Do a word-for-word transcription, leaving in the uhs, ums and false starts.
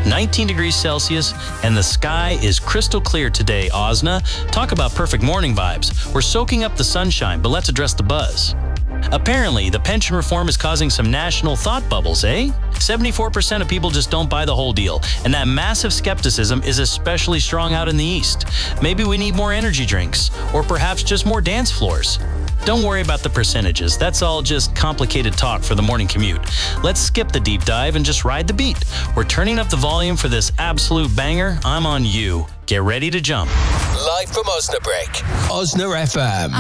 nineteen degrees Celsius, and the sky is crystal clear today, Osna. Talk about perfect morning vibes. We're soaking up the sunshine, but let's address the buzz. Apparently, the pension reform is causing some national thought bubbles, eh? seventy-four percent of people just don't buy the whole deal, and that massive skepticism is especially strong out in the East. Maybe we need more energy drinks, or perhaps just more dance floors. Don't worry about the percentages. That's all just complicated talk for the morning commute. Let's skip the deep dive and just ride the beat. We're turning up the volume for this absolute banger. I'm on you. Get ready to jump. Live from Osnabrück. Osna F M.